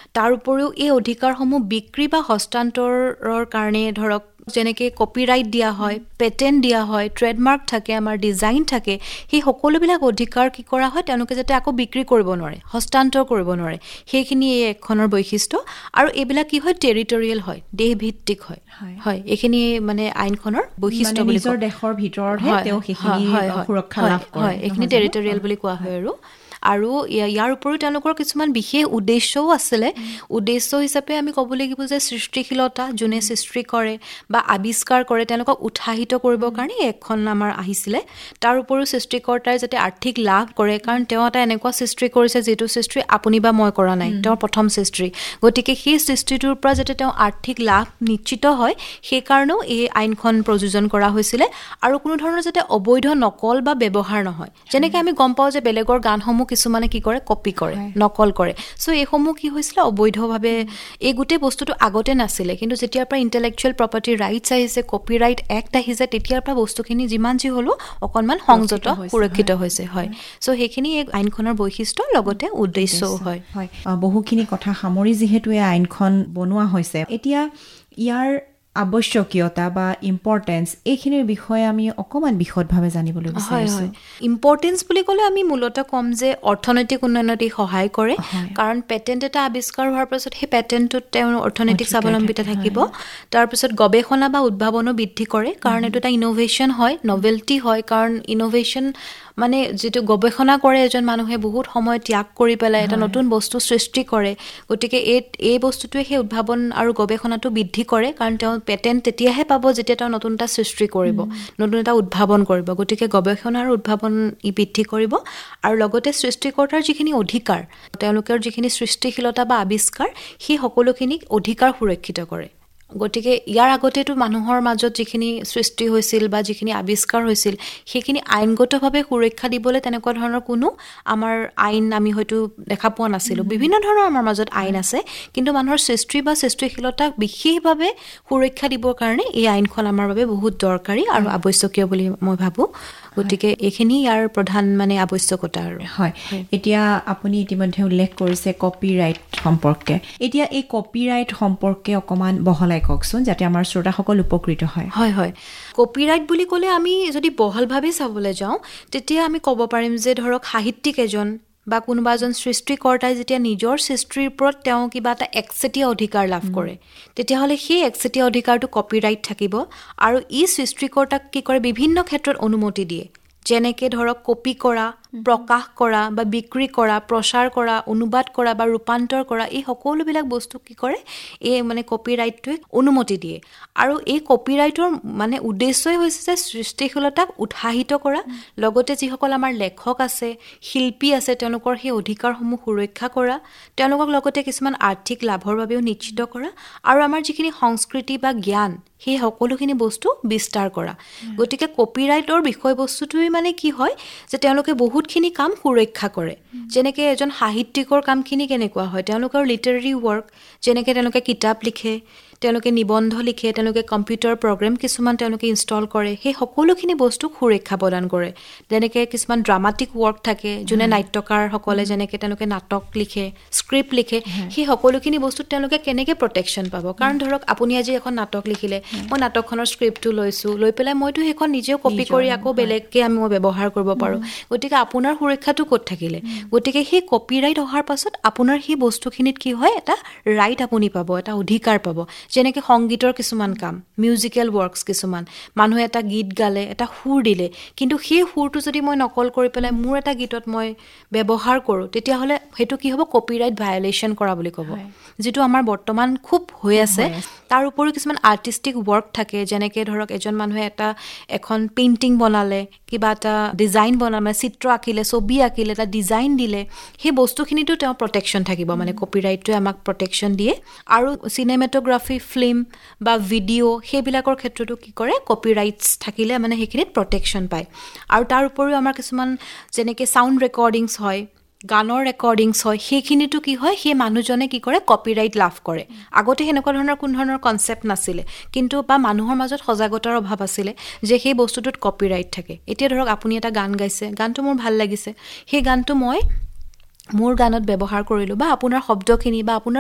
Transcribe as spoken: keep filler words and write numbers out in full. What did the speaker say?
তাৰ উপৰিও এই অধিকাৰসমূহ বিক্ৰী বা হস্তান্তৰৰ কাৰণে ধৰক যেনেকৈ কপিৰাইট দিয়া হয়, পেটেণ্ট দিয়া হয়, ট্ৰেডমাৰ্ক থাকে, আমাৰ ডিজাইন থাকে, সেই সকলোবিলাক অধিকাৰ কি কৰা হয় তেওঁলোকে যাতে আকৌ বিক্ৰী কৰিব নোৱাৰে, হস্তান্তৰ কৰিব নোৱাৰে, সেইখিনি এই একখনৰ বৈশিষ্ট্য। আৰু এইবিলাক কি হয় টেৰিটৰিয়েল হয়, দেশভিত্তিক হয়। হয় এইখিনি মানে আইনখনৰ বৈশিষ্ট্য বুলি নিজৰ দেশৰ ভিতৰতহে তেওঁ সেইখিনি সুৰক্ষা লাভ কৰে। হয় এইখিনি টেৰিটৰিয়েল বুলি কোৱা হয়। আৰু আৰু ইয়াৰ উপৰিও তেওঁলোকৰ কিছুমান বিশেষ উদ্দেশ্যও আছিলে। উদ্দেশ্য হিচাপে আমি ক'ব লাগিব যে সৃষ্টিশীলতা যোনে সৃষ্টি কৰে বা আৱিষ্কাৰ কৰে তেওঁলোকক উৎসাহিত কৰিবৰ কাৰণে এখন আমাৰ আহিছিলে। তাৰ উপৰিও সৃষ্টিকৰ্তাই যাতে আৰ্থিক লাভ কৰে, কাৰণ তেওঁ এটা এনেকুৱা সৃষ্টি কৰিছে যিটো সৃষ্টি আপুনি বা মই কৰা নাই, তেওঁৰ প্ৰথম সৃষ্টি, গতিকে সেই সৃষ্টিটোৰ পৰা যাতে তেওঁ আৰ্থিক লাভ নিশ্চিত হয় সেইকাৰণেও এই আইনখন প্ৰযোজন কৰা হৈছিলে। আৰু কোনো ধৰণৰ যাতে অবৈধ নকল বা ব্যৱহাৰ নহয়। যেনেকৈ আমি গম পাওঁ যে বেলেগৰ গানসমূহ কিছুমানে কি কৰে কপি কৰে, নকল কৰে, চ' এইসমূহ কি হৈছিলে অবৈধভাৱে। এই গোটেই বস্তুটো আগতে নাছিলে, কিন্তু যেতিয়াৰ পৰা ইণ্টেলেকচুৱেল প্ৰপাৰ্টি ৰাইটছ আহিছে, কপিৰাইট এক্ট আহিছে, তেতিয়াৰ পৰা বস্তুখিনি যিমান যি হ'লেও অকণমান সংযত সুৰক্ষিত হৈছে। হয় চ' সেইখিনি এই আইনখনৰ বৈশিষ্ট্য লগতে উদ্দেশ্যও হয়। হয় বহুখিনি কথা সামৰি যিহেতু এই আইনখন বনোৱা হৈছে, এতিয়া ইয়াৰ আৱশ্যকীয়তা বা ইম্পৰ্টেঞ্চ এইখিনিৰ বিষয়ে আমি অকণমান বিশদভাৱে জানিবলৈ বিচাৰিছোঁ। ইম্পৰ্টেঞ্চ বুলি ক'লে আমি মূলতঃ ক'ম যে অৰ্থনৈতিক উন্নয়নত ই সহায় কৰে, কাৰণ পেটেণ্ট এটা আৱিষ্কাৰ হোৱাৰ পাছত সেই পেটেণ্টটোত তেওঁৰ অৰ্থনৈতিক স্বাৱলম্বিতা থাকিব। তাৰপিছত গৱেষণা বা উদ্ভাৱনো বৃদ্ধি কৰে, কাৰণ এইটো এটা ইন'ভেশ্যন হয়, নভেল্টি হয়, কাৰণ ইন'ভেশ্যন মানে যিটো গৱেষণা কৰে এজন মানুহে বহুত সময় ত্যাগ কৰি পেলাই এটা নতুন বস্তু সৃষ্টি কৰে, গতিকে এই এই বস্তুটোৱে সেই উদ্ভাৱন আৰু গৱেষণাটো বৃদ্ধি কৰে, কাৰণ তেওঁ পেটেণ্ট তেতিয়াহে পাব যেতিয়া তেওঁ নতুন এটা সৃষ্টি কৰিব, নতুন এটা উদ্ভাৱন কৰিব। গতিকে গৱেষণা আৰু উদ্ভাৱন ই বৃদ্ধি কৰিব। আৰু লগতে সৃষ্টিকৰ্তাৰ যিখিনি অধিকাৰ, তেওঁলোকৰ যিখিনি সৃষ্টিশীলতা বা আৱিষ্কাৰ, সেই সকলোখিনিক অধিকাৰ সুৰক্ষিত কৰে। গতিকে ইয়াৰ আগতেতো মানুহৰ মাজত যিখিনি সৃষ্টি হৈছিল বা যিখিনি আৱিষ্কাৰ হৈছিল সেইখিনি আইনগতভাৱে সুৰক্ষা দিবলৈ তেনেকুৱা ধৰণৰ কোনো আমাৰ আইন আমি হয়তো দেখা পোৱা নাছিলোঁ। বিভিন্ন ধৰণৰ আমাৰ মাজত আইন আছে, কিন্তু মানুহৰ সৃষ্টি বা সৃষ্টিশীলতাক বিশেষভাৱে সুৰক্ষা দিবৰ কাৰণে এই আইনখন আমাৰ বাবে বহুত দৰকাৰী আৰু আৱশ্যকীয় বুলি মই ভাবোঁ। গতিকে এইখিনি ইয়াৰ প্ৰধান মানে আৱশ্যকতা। আৰু হয় এতিয়া আপুনি ইতিমধ্যে উল্লেখ কৰিছে কপিৰাইট সম্পৰ্কে, এতিয়া এই কপিৰাইট সম্পৰ্কে অকণমান বহলাই কওকচোন যাতে আমাৰ শ্ৰোতাসকল উপকৃত হয়। হয় হয় কপিৰাইট বুলি ক'লে আমি যদি বহলভাৱে চাবলৈ যাওঁ তেতিয়া আমি ক'ব পাৰিম যে ধৰক সাহিত্যিক এজন বা কোনোবা এজন সৃষ্টিকৰ্তাই যেতিয়া নিজৰ সৃষ্টিৰ ওপৰত তেওঁ কিবা এটা একচেটীয়া অধিকাৰ লাভ কৰে, তেতিয়াহ'লে সেই একচেটীয়া অধিকাৰটো কপিৰাইট থাকিব। আৰু ই সৃষ্টিকৰ্তাক কি কৰে বিভিন্ন ক্ষেত্ৰত অনুমতি দিয়ে, যেনেকৈ ধৰক কপি কৰা, প্ৰকাশ কৰা বা বিক্ৰী কৰা, প্ৰচাৰ কৰা, অনুবাদ কৰা বা ৰূপান্তৰ কৰা, এই সকলোবিলাক বস্তু কি কৰে এই মানে কপিৰাইটটোৱে অনুমতি দিয়ে। আৰু এই কপিৰাইটৰ মানে উদ্দেশ্যই হৈছে যে সৃষ্টিশীলতাক উৎসাহিত কৰা, লগতে যিসকল আমাৰ লেখক আছে, শিল্পী আছে, তেওঁলোকৰ সেই অধিকাৰসমূহ সুৰক্ষা কৰা, তেওঁলোকক লগতে কিছুমান আৰ্থিক লাভৰ বাবেও নিশ্চিত কৰা, আৰু আমাৰ যিখিনি সংস্কৃতি বা জ্ঞান সেই সকলোখিনি বস্তু বিস্তাৰ কৰা। গতিকে কপিৰাইটৰ বিষয়বস্তুটোৱে মানে কি হয় যে তেওঁলোকে বহুতখিনি কাম সুৰক্ষা কৰে। যেনেকৈ এজন সাহিত্যিকৰ কামখিনি কেনেকুৱা হয়, তেওঁলোকৰ লিটাৰেৰী ৱৰ্ক, যেনেকৈ তেওঁলোকে কিতাপ লিখে, তেওঁলোকে নিবন্ধ লিখে, তেওঁলোকে কম্পিউটাৰ প্ৰগ্ৰেম কিছুমান তেওঁলোকে ইনষ্টল কৰে, সেই সকলোখিনি বস্তুক সুৰক্ষা প্ৰদান কৰে। যেনেকৈ কিছুমান ড্ৰামাটিক ৱৰ্ক থাকে, যোনে নাট্যকাৰসকলে যেনেকৈ তেওঁলোকে নাটক লিখে, স্ক্ৰিপ্ট লিখে, সেই সকলোখিনি বস্তুত তেওঁলোকে কেনেকৈ প্ৰটেকশ্যন পাব। কাৰণ ধৰক আপুনি আজি এখন নাটক লিখিলে, মই নাটকখনৰ স্ক্ৰিপ্টটো লৈছোঁ, লৈ পেলাই মইতো সেইখন নিজেও কপি কৰি আকৌ বেলেগকৈ আমি মই ব্যৱহাৰ কৰিব পাৰোঁ। গতিকে আপোনাৰ সুৰক্ষাটো ক'ত থাকিলে? গতিকে সেই কপিৰাইট অহাৰ পাছত আপোনাৰ সেই বস্তুখিনিত কি হয় এটা ৰাইট আপুনি পাব, এটা অধিকাৰ পাব। যেনেকৈ সংগীতৰ কিছুমান কাম, মিউজিকেল ৱৰ্কছ কিছুমান, মানুহে এটা গীত গালে, এটা সুৰ দিলে, কিন্তু সেই সুৰটো যদি মই নকল কৰি পেলাই মোৰ এটা গীতত মই ব্যৱহাৰ কৰোঁ, তেতিয়াহ'লে সেইটো কি হ'ব কপিৰাইট ভায়লেশ্যন কৰা বুলি ক'ব, যিটো আমাৰ বৰ্তমান খুব হৈ আছে। তাৰ উপৰিও কিছুমান আৰ্টিষ্টিক ৱৰ্ক থাকে, যেনেকৈ ধৰক এজন মানুহে এটা এখন পেইণ্টিং বনালে, কিবা এটা ডিজাইন বনালে, চিত্ৰ আঁকিলে, ছবি আঁকিলে, এটা ডিজাইন দিলে, সেই বস্তুখিনিতো তেওঁ প্ৰটেকশ্যন থাকিব, মানে কপিৰাইটটোৱে আমাক প্ৰটেকশ্যন দিয়ে। আৰু চিনেমেট'গ্ৰাফি, ফিল্ম বা ভিডিঅ' সেইবিলাকৰ ক্ষেত্ৰতো কি কৰে কপিৰাইটছ থাকিলে মানে সেইখিনিত প্ৰটেকশ্যন পায়। আৰু তাৰ উপৰিও আমাৰ কিছুমান যেনেকৈ চাউণ্ড ৰেকৰ্ডিংছ হয়, গানৰ ৰেকৰ্ডিংছ হয়, সেইখিনিতো কি হয় সেই মানুহজনে কি কৰে কপিৰাইট লাভ কৰে। আগতে সেনেকুৱা ধৰণৰ কোনো ধৰণৰ কনচেপ্ট নাছিলে, কিন্তু বা মানুহৰ মাজত সজাগতাৰ অভাৱ আছিলে যে সেই বস্তুটোত কপিৰাইট থাকে। এতিয়া ধৰক আপুনি এটা গান গাইছে, গানটো মোৰ ভাল লাগিছে, সেই গানটো মই মোৰ গানত ব্যৱহাৰ কৰিলোঁ, বা আপোনাৰ শব্দখিনি বা আপোনাৰ